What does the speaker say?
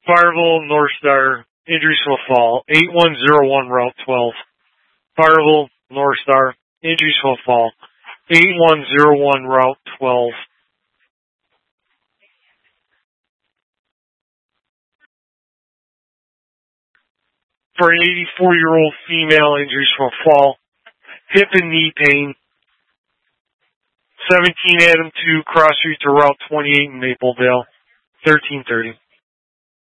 Fireville, North Star, injuries from a fall, 8101 Route 12. Fireville, North Star, injuries from a fall, 8101 Route 12. For an 84-year-old female, injuries from a fall, hip and knee pain, 17 Adam 2, cross street to Route 28 in Mapleville, 1330.